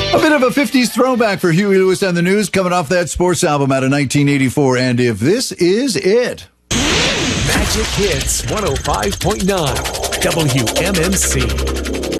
A bit of a 50s throwback for Huey Lewis and the News, coming off that sports album out of 1984. And if this is it. Magic Hits 105.9 WMMC.